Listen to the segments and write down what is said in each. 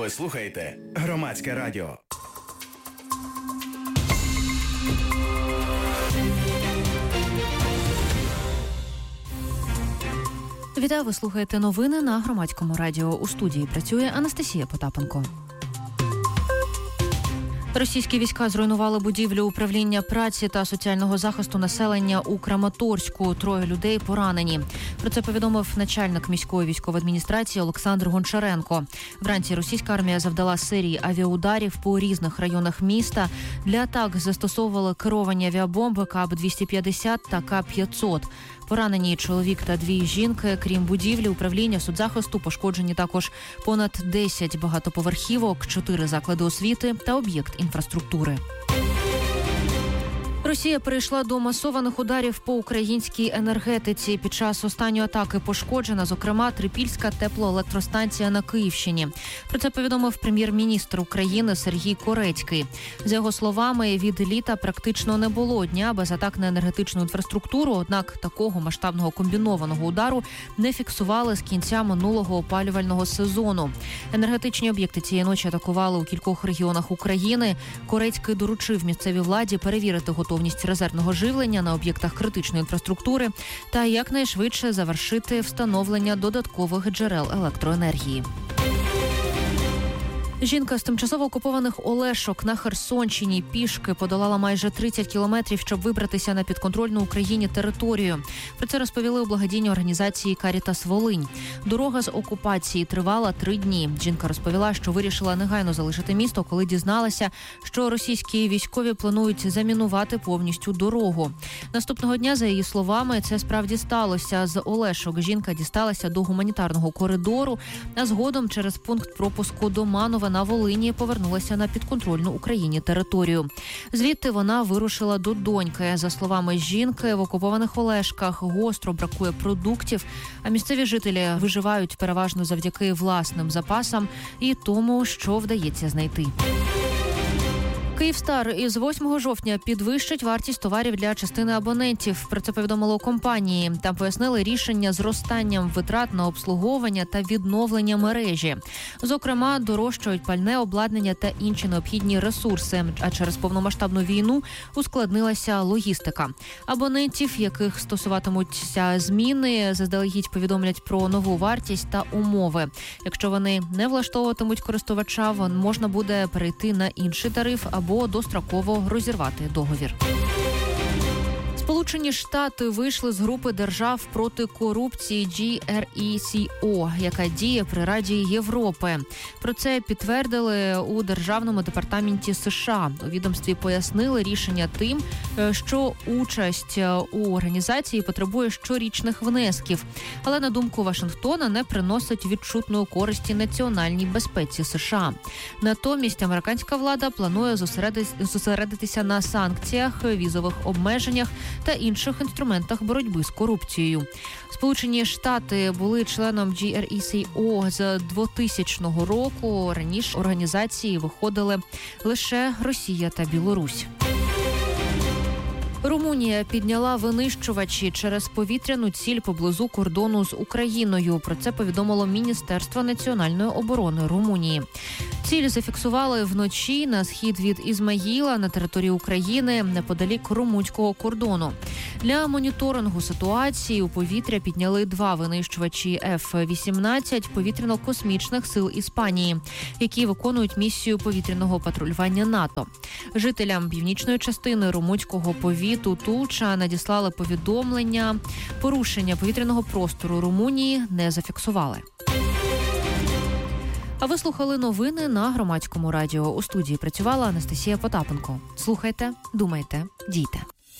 Ви слухаєте Громадське радіо. Вітаю, ви слухаєте новини на Громадському радіо. У студії працює Анастасія Потапенко. Російські війська зруйнували будівлю управління праці та соціального захисту населення у Краматорську. 3 людей поранені. Про це повідомив начальник міської військової адміністрації Олександр Гончаренко. Вранці російська армія завдала серії авіаударів по різних районах міста. Для атак застосовували керовані авіабомби КАБ-250 та КАБ-500. Поранені чоловік та 2 жінки. Крім будівлі управління соцзахисту, пошкоджені також понад 10 багатоповерхівок, 4 заклади освіти та об'єкт інфраструктури. Росія перейшла до масованих ударів по українській енергетиці. Під час останньої атаки пошкоджена, зокрема, Трипільська теплоелектростанція на Київщині. Про це повідомив прем'єр-міністр України Сергій Корецький. За його словами, від літа практично не було дня без атак на енергетичну інфраструктуру, однак такого масштабного комбінованого удару не фіксували з кінця минулого опалювального сезону. Енергетичні об'єкти цієї ночі атакували у кількох регіонах України. Корецький доручив місцевій владі перевірити готовність резервного живлення на об'єктах критичної інфраструктури та якнайшвидше завершити встановлення додаткових джерел електроенергії. Жінка з тимчасово окупованих Олешок на Херсонщині пішки подолала майже 30 кілометрів, щоб вибратися на підконтрольну Україні територію. Про це розповіли у благодійній організації «Карітас Волинь». Дорога з окупації тривала 3 дні. Жінка розповіла, що вирішила негайно залишити місто, коли дізналася, що російські військові планують замінувати повністю дорогу. Наступного дня, за її словами, це справді сталося. З Олешок жінка дісталася до гуманітарного коридору, а згодом через пункт пропуску до Манова на Волині повернулася на підконтрольну Україні територію. Звідти вона вирушила до доньки. За словами жінки, в окупованих Олешках гостро бракує продуктів, а місцеві жителі виживають переважно завдяки власним запасам і тому, що вдається знайти. «Київстар» із 8 жовтня підвищить вартість товарів для частини абонентів. Про це повідомили у компанії. Там пояснили рішення зростанням витрат на обслуговування та відновлення мережі. Зокрема, дорожчають пальне, обладнання та інші необхідні ресурси. А через повномасштабну війну ускладнилася логістика. Абонентів, яких стосуватимуться зміни, заздалегідь повідомлять про нову вартість та умови. Якщо вони не влаштовуватимуть користувача, можна буде перейти на інший тариф або достроково розірвати договір. Сполучені Штати вийшли з групи держав проти корупції GRECO, яка діє при Раді Європи. Про це підтвердили у Державному департаменті США. У відомстві пояснили рішення тим, що участь у організації потребує щорічних внесків, але, на думку Вашингтона, не приносить відчутної користі національній безпеці США. Натомість американська влада планує зосередитися на санкціях, візових обмеженнях та інших інструментах боротьби з корупцією. Сполучені Штати були членом GRECO з 2000 року. Раніше організації виходили лише Росія та Білорусь. Румунія підняла винищувачі через повітряну ціль поблизу кордону з Україною. Про це повідомило Міністерство національної оборони Румунії. Ціль зафіксували вночі на схід від Ізмаїла на території України неподалік румунського кордону. Для моніторингу ситуації у повітря підняли 2 винищувачі F-18 повітряно-космічних сил Іспанії, які виконують місію повітряного патрулювання НАТО. Жителям північної частини румунського повіту Тулча надіслали повідомлення. Порушення повітряного простору Румунії не зафіксували. А ви слухали новини на Громадському радіо. У студії працювала Анастасія Потапенко. Слухайте, думайте, дійте.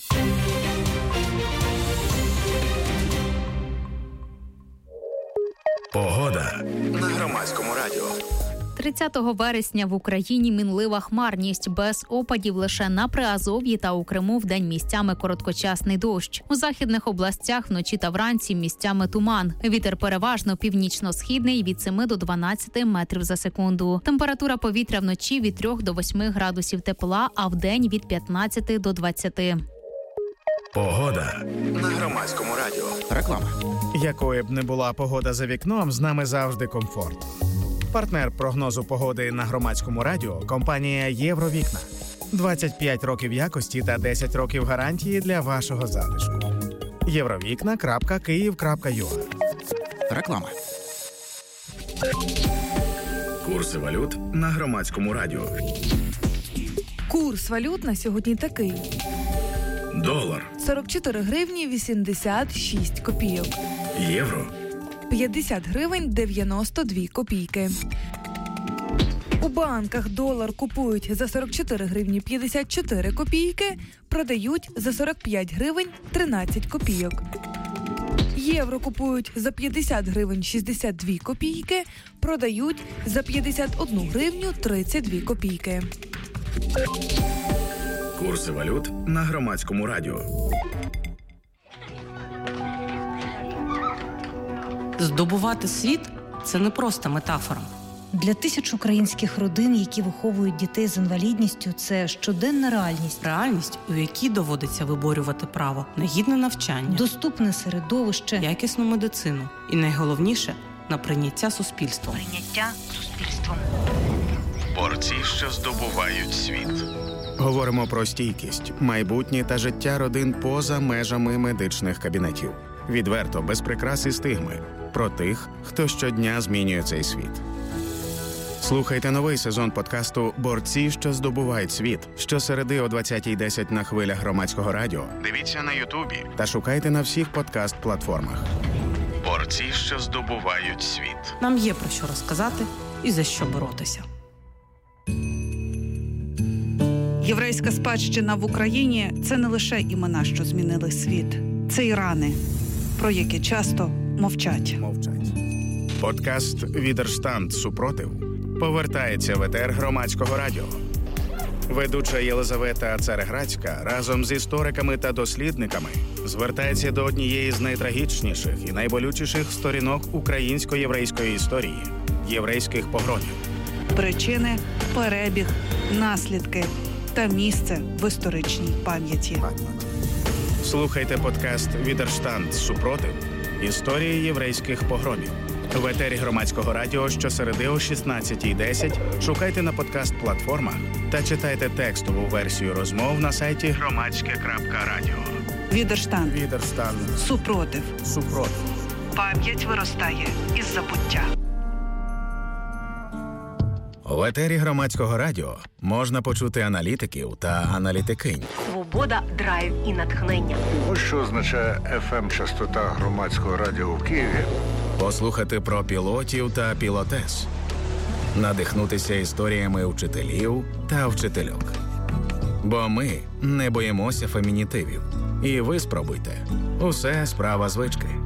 Погода на Громадському радіо. 30 вересня в Україні мінлива хмарність, без опадів лише на Приазов'ї та у Криму вдень місцями короткочасний дощ. У західних областях вночі та вранці місцями туман. Вітер переважно північно-східний від 7 до 12 метрів за секунду. Температура повітря вночі від 3 до 8 градусів тепла, а вдень від 15 до 20. Погода на Громадському радіо. Реклама. Якою б не була погода за вікном, з нами завжди комфорт. Партнер прогнозу погоди на Громадському радіо – компанія «Євровікна». 25 років якості та 10 років гарантії для вашого затишку. Євровікна.Київ.ua. Реклама. Курси валют на Громадському радіо. Курс валют на сьогодні такий. Долар. 44 гривні 86 копійок. Євро. 50 гривень 92 копійки. У банках долар купують за 44 гривні 54 копійки, продають за 45 гривень 13 копійок. Євро купують за 50 гривень 62 копійки, продають за 51 гривню 32 копійки. Курси валют на Громадському радіо. Здобувати світ – це не просто метафора. Для тисяч українських родин, які виховують дітей з інвалідністю, це щоденна реальність. Реальність, у якій доводиться виборювати право на гідне навчання, Доступне середовище, якісну медицину і, найголовніше, на прийняття суспільством. Борці, що здобувають світ. Говоримо про стійкість, майбутнє та життя родин поза межами медичних кабінетів. Відверто, без прикрас і стигми. Про тих, хто щодня змінює цей світ. Слухайте новий сезон подкасту «Борці, що здобувають світ» щосереди о 20:10 на хвилях Громадського радіо. Дивіться на Ютубі та шукайте на всіх подкаст-платформах. Борці, що здобувають світ. Нам є про що розказати і за що боротися. Єврейська спадщина в Україні – це не лише імена, що змінили світ. Це і рани, про які часто мовчать. Подкаст «Відерштанд. Супротив» повертається в етер Громадського радіо. Ведуча Єлизавета Цареградська разом з істориками та дослідниками звертається до однієї з найтрагічніших і найболючіших сторінок українсько-єврейської історії – єврейських погромів. Причини, перебіг, наслідки та місце в історичній пам'яті. Слухайте подкаст «Відерштанд. Супротив. Історії єврейських погромів». В етері Громадського радіо щосереди о 16:10 шукайте на подкаст-платформах та читайте текстову версію розмов на сайті громадське.радіо. Відерштанд. Супротив. Пам'ять виростає із забуття. В етері Громадського радіо можна почути аналітиків та аналітикинь. Свобода, драйв і натхнення. Ось що означає FM-частота Громадського радіо в Києві. Послухати про пілотів та пілотес. Надихнутися історіями вчителів та вчительок. Бо ми не боїмося фемінітивів. І ви спробуйте. Усе справа звички.